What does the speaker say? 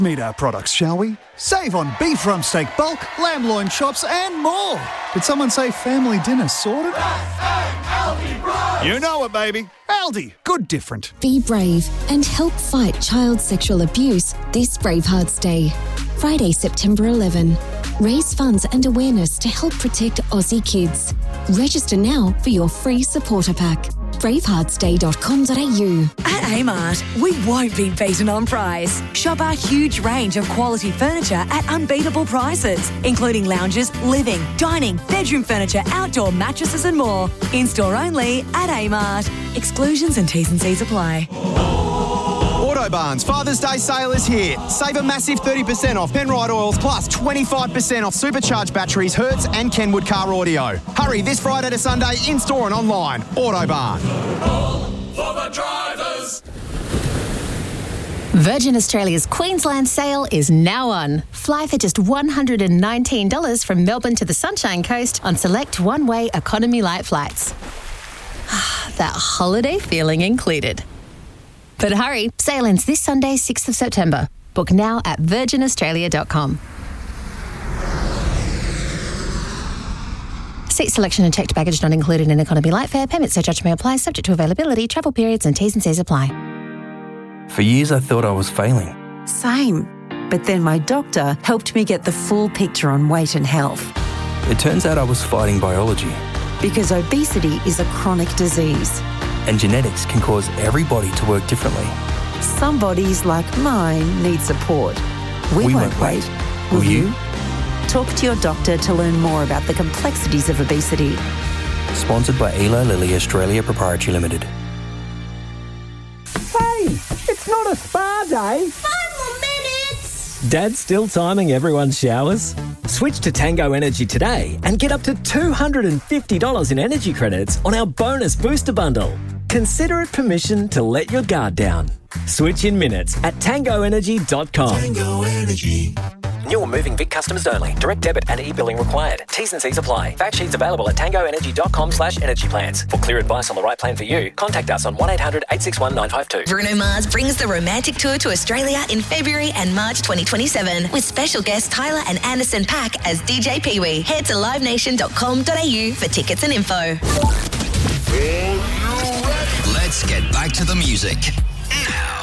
Meet our products, shall we? Save on beef rump steak bulk, lamb loin chops and more. Did someone say family dinner sorted? You know it, baby. Aldi. Good different. Be brave and help fight child sexual abuse this Bravehearts Day. Friday, September 11. Raise funds and awareness to help protect Aussie kids. Register now for your free supporter pack. braveheartsday.com.au. At Amart, we won't be beaten on price. Shop our huge range of quality furniture at unbeatable prices, including lounges, living, dining, bedroom furniture, outdoor mattresses and more. In-store only at Amart. Exclusions and T's and C's apply. Autobarn's Father's Day sale is here. Save a massive 30% off Penrite oils plus 25% off supercharged batteries, Hertz and Kenwood car audio. Hurry this Friday to Sunday in-store and online. Autobarn. For the drivers. Virgin Australia's Queensland sale is now on. Fly for just $119 from Melbourne to the Sunshine Coast on select one-way economy light flights. That holiday feeling included. But hurry, sale ends this Sunday, 6th of September. Book now at virginaustralia.com. Seat selection and checked baggage not included in economy light fare. Payment surcharge may apply, subject to availability, travel periods and T's and C's apply. For years I thought I was failing. Same. But then my doctor helped me get the full picture on weight and health. It turns out I was fighting biology. Because obesity is a chronic disease. And genetics can cause every body to work differently. Some bodies, like mine, need support. We won't wait. Will you? Talk to your doctor to learn more about the complexities of obesity. Sponsored by Eli Lilly Australia Proprietary Limited. Hey, it's not a spa day. 5 more minutes. Dad's still timing everyone's showers. Switch to Tango Energy today and get up to $250 in energy credits on our bonus booster bundle. Consider it permission to let your guard down. Switch in minutes at tangoenergy.com. Tango Energy. New or moving Vic customers only. Direct debit and e-billing required. T's and C's apply. Fact sheets available at tangoenergy.com/energy plans. For clear advice on the right plan for you, contact us on 1-800-861-952. Bruno Mars brings the romantic tour to Australia in February and March 2027 with special guests Tyler and Anderson .Paak as DJ Pee-wee. Head to livenation.com.au for tickets and info. Let's get back to the music.